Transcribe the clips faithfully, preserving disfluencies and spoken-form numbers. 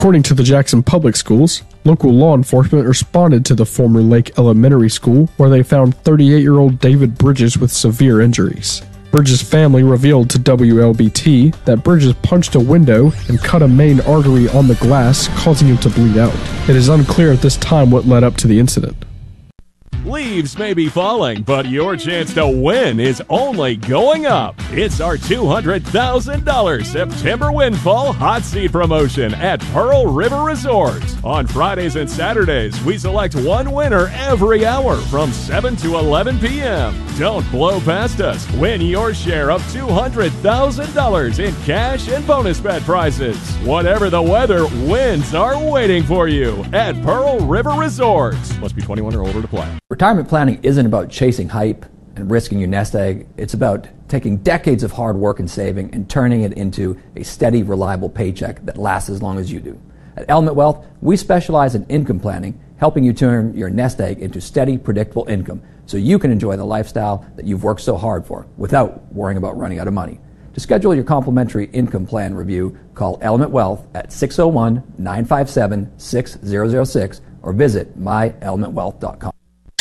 According to the Jackson Public Schools, local law enforcement responded to the former Lake Elementary School, where they found thirty-eight-year-old David Bridges with severe injuries. Bridges' family revealed to W L B T that Bridges punched a window and cut a main artery on the glass, causing him to bleed out. It is unclear at this time what led up to the incident. Leaves may be falling, but your chance to win is only going up. It's our two hundred thousand dollars September Windfall Hot Seat promotion at Pearl River Resort. On Fridays and Saturdays, we select one winner every hour from seven to eleven p.m. Don't blow past us. Win your share of two hundred thousand dollars in cash and bonus bet prizes. Whatever the weather, wins are waiting for you at Pearl River Resort. Must be twenty-one or older to play. Retirement planning isn't about chasing hype and risking your nest egg. It's about taking decades of hard work and saving and turning it into a steady, reliable paycheck that lasts as long as you do. At Element Wealth, we specialize in income planning, helping you turn your nest egg into steady, predictable income so you can enjoy the lifestyle that you've worked so hard for without worrying about running out of money. To schedule your complimentary income plan review, call Element Wealth at six oh one, nine five seven, six zero zero six or visit my element wealth dot com.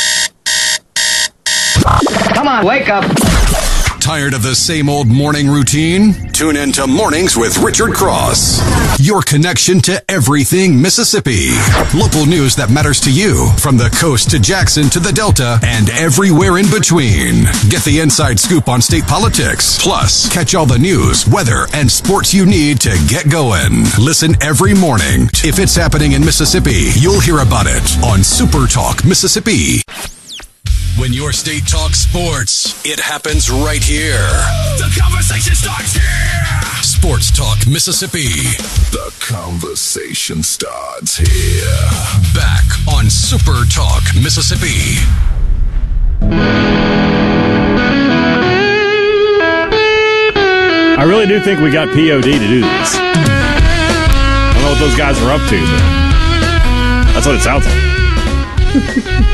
Come on, wake up. Tired of the same old morning routine? Tune in to Mornings with Richard Cross. Your connection to everything Mississippi. Local news that matters to you, from the coast to Jackson to the Delta and everywhere in between. Get the inside scoop on state politics. Plus, catch all the news, weather, and sports you need to get going. Listen every morning. If it's happening in Mississippi, you'll hear about it on Super Talk Mississippi. When your state talks sports, it happens right here. The conversation starts here. Sports Talk Mississippi. The conversation starts here. Back on Super Talk Mississippi. I really do think we got P O D to do this. I don't know what those guys are up to, but that's what it sounds like.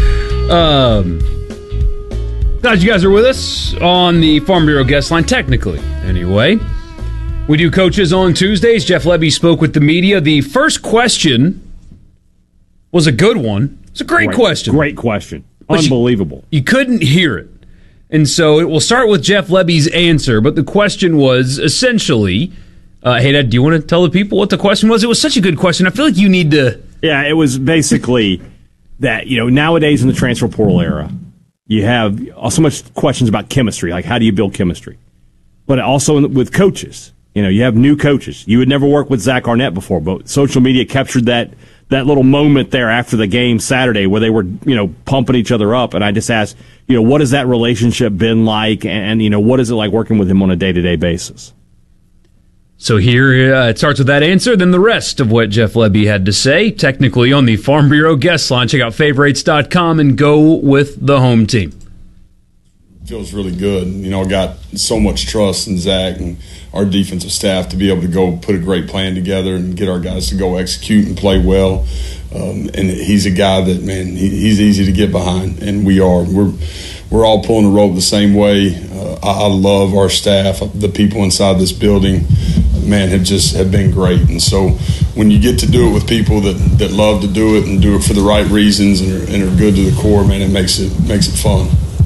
Um, glad you guys are with us on the Farm Bureau guest line, technically, anyway. We do coaches on Tuesdays. Jeff Lebby spoke with the media. The first question was a good one. It's a great, great question. Great question. Unbelievable. You, you couldn't hear it. And so it will start with Jeff Lebby's answer, but the question was essentially, uh, hey, Dad, do you want to tell the people what the question was? It was such a good question. I feel like you need to... Yeah, it was basically... that, you know, nowadays in the transfer portal era, you have so much questions about chemistry, like how do you build chemistry? But also with coaches, you know, you have new coaches. You would never work with Zach Arnett before, but social media captured that that little moment there after the game Saturday where they were, you know, pumping each other up. And I just asked, you know, what has that relationship been like? And, you know, what is it like working with him on a day-to-day basis? So here uh, it starts with that answer, then the rest of what Jeff Lebby had to say, technically on the Farm Bureau guest line. Check out favorites dot com and go with the home team. Feels really good. You know, I got so much trust in Zach and our defensive staff to be able to go put a great plan together and get our guys to go execute and play well. Um, and he's a guy that, man, he, he's easy to get behind, and we are. We're we're all pulling the rope the same way. Uh, I, I love our staff, the people inside this building. Man, have just have been great. And so when you get to do it with people that, that love to do it and do it for the right reasons and are, and are good to the core, man, it makes it makes it fun.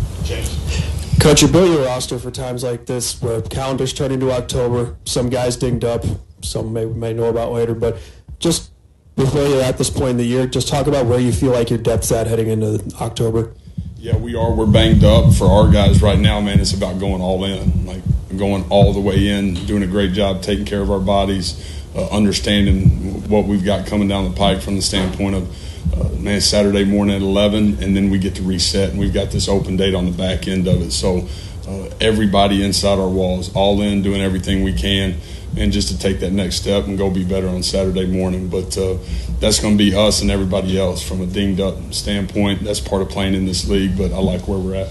Coach, you built your roster for times like this where calendars turn into October, some guys dinged up, some may may know about later, but just with where you're at this point in the year, just talk about where you feel like your depth's at heading into October. Yeah, we are. We're banged up. For our guys right now, man, it's about going all in, like going all the way in, doing a great job taking care of our bodies, uh, understanding what we've got coming down the pike from the standpoint of, uh, man, Saturday morning at eleven, and then we get to reset, and we've got this open date on the back end of it. So uh, everybody inside our walls, all in, doing everything we can, and just to take that next step and go be better on Saturday morning. But uh, that's going to be us and everybody else from a dinged up standpoint. That's part of playing in this league, but I like where we're at.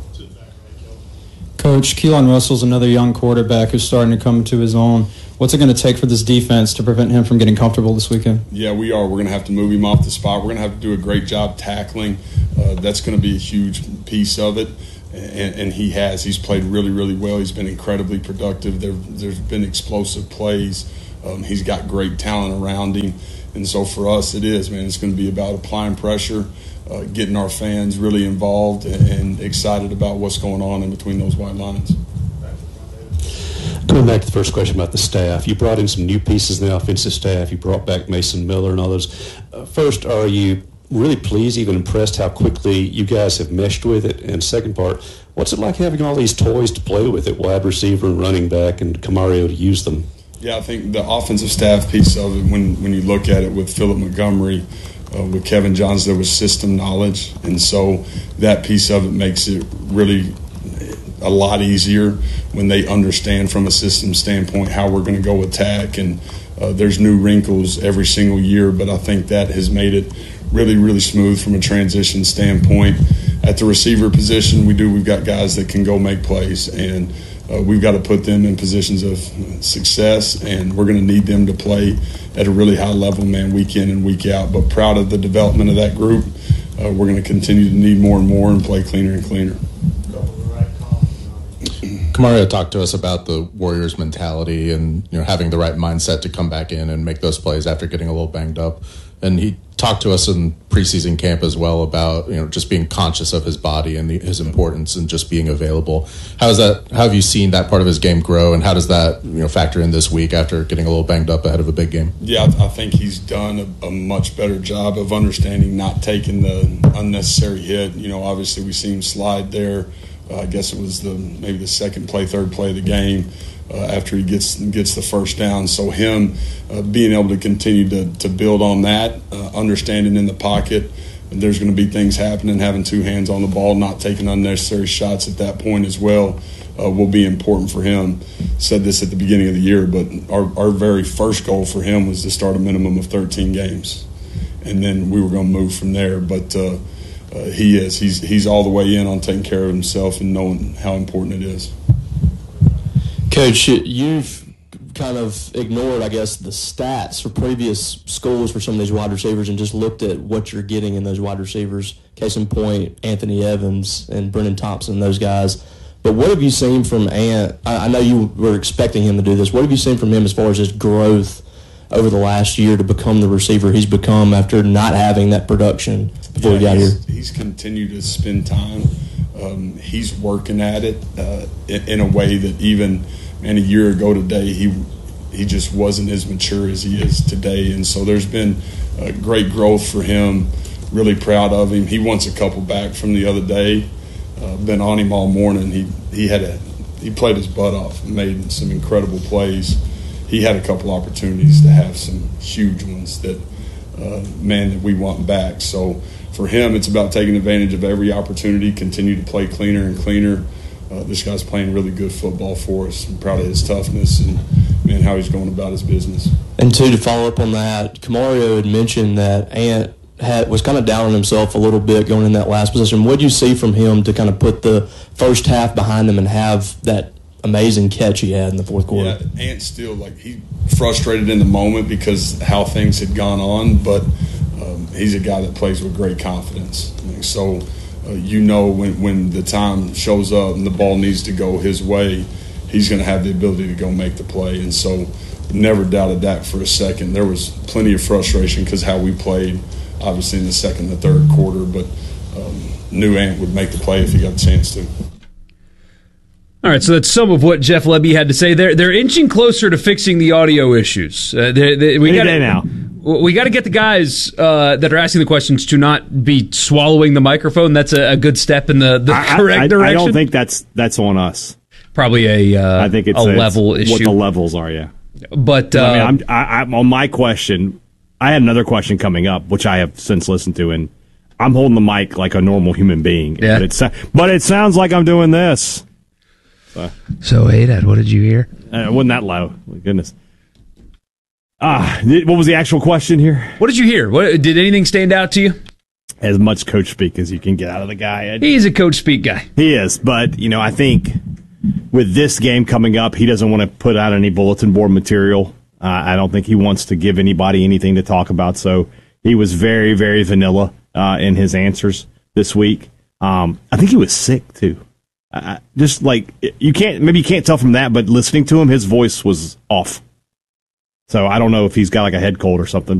Coach, Keelan Russell's another young quarterback who's starting to come to his own. What's it going to take for this defense to prevent him from getting comfortable this weekend? Yeah, we are. We're going to have to move him off the spot. We're going to have to do a great job tackling. Uh, that's going to be a huge piece of it. And, and he has. He's played really, really well. He's been incredibly productive. There, there's been explosive plays Um, he's got great talent around him. And so for us, it is, man, it's going to be about applying pressure, uh, getting our fans really involved and, and excited about what's going on in between those white lines. Going back to the first question about the staff, you brought in some new pieces in the offensive staff. You brought back Mason Miller and others. Uh, first, are you really pleased, even impressed how quickly you guys have meshed with it? And second part, what's it like having all these toys to play with at wide receiver and running back and Camario to use them? Yeah, I think the offensive staff piece of it, when, when you look at it with Philip Montgomery, uh, with Kevin Johns, there was system knowledge. And so that piece of it makes it really a lot easier when they understand from a system standpoint how we're going to go attack. And uh, there's new wrinkles every single year, but I think that has made it really, really smooth from a transition standpoint. At the receiver position, we do, we've got guys that can go make plays, and uh, we've got to put them in positions of success, and we're going to need them to play at a really high level, man, week in and week out. But proud of the development of that group. Uh, we're going to continue to need more and more and play cleaner and cleaner. Camario talked to us about the Warriors' mentality and, you know, having the right mindset to come back in and make those plays after getting a little banged up. And he talked to us in preseason camp as well about, you know, just being conscious of his body and the, his importance and just being available. How is that? How have you seen that part of his game grow, and how does that, you know, factor in this week after getting a little banged up ahead of a big game? Yeah, I think he's done a, a much better job of understanding not taking the unnecessary hit. You know, obviously we see him slide there. Uh, I guess it was the maybe the second play, third play of the game uh, after he gets gets the first down. So him uh, being able to continue to, to build on that, uh, understanding in the pocket, there's going to be things happening, having two hands on the ball, not taking unnecessary shots at that point as well uh, will be important for him. Said this at the beginning of the year, but our, our very first goal for him was to start a minimum of thirteen games. And then we were going to move from there. But uh, Uh, he is. He's he's all the way in on taking care of himself and knowing how important it is. Coach, you've kind of ignored, I guess, the stats for previous schools for some of these wide receivers and just looked at what you're getting in those wide receivers. Case in point, Anthony Evans and Brennan Thompson, those guys. But what have you seen from Ant? I, I know you were expecting him to do this. What have you seen from him as far as his growth over the last year to become the receiver he's become after not having that production before yeah, he got he's, here? He's continued to spend time. Um, he's working at it uh, in, in a way that even man, a year ago today, he he just wasn't as mature as he is today. And so there's been uh, great growth for him. Really proud of him. He wants a couple back from the other day. Uh, been on him all morning. He he had a he played his butt off and made some incredible plays. He had a couple opportunities to have some huge ones that, uh, man, that we want back. So for him, it's about taking advantage of every opportunity, continue to play cleaner and cleaner. Uh, this guy's playing really good football for us. I'm proud of his toughness and, man, how he's going about his business. And, two, to follow up on that, Camario had mentioned that Ant had, was kind of down on himself a little bit going in that last position. What did you see from him to kind of put the first half behind him and have that amazing catch he had in the fourth quarter? Yeah, Ant's still, like, he frustrated in the moment because how things had gone on, but um, he's a guy that plays with great confidence. And so uh, you know when, when the time shows up and the ball needs to go his way, he's going to have the ability to go make the play. And so never doubted that for a second. There was plenty of frustration because how we played, obviously, in the second and the third quarter, but um, knew Ant would make the play if he got a chance to. All right, so that's some of what Jeff Lebby had to say. They're they're inching closer to fixing the audio issues. Uh, they, they, we got now. We got to get the guys uh, that are asking the questions to not be swallowing the microphone. That's a, a good step in the, the I, correct I, direction. I don't think that's that's on us. Probably a uh, I think it's a a, level it's issue. What the levels are, yeah. But uh, I mean, I'm, I, I'm on my question. I had another question coming up, which I have since listened to, and I'm holding the mic like a normal human being. Yeah. But, it's, but it sounds like I'm doing this. So, so hey, Dad, what did you hear? Uh, it wasn't that low. My goodness. Ah, what was the actual question here? What did you hear? What did anything stand out to you? As much coach speak as you can get out of the guy. He's a coach speak guy. He is, but you know, I think with this game coming up, he doesn't want to put out any bulletin board material. Uh, I don't think he wants to give anybody anything to talk about. So he was very, very vanilla uh, in his answers this week. Um, I think he was sick too. Uh, just like you can't, maybe you can't tell from that, but listening to him, his voice was off. So I don't know if he's got like a head cold or something.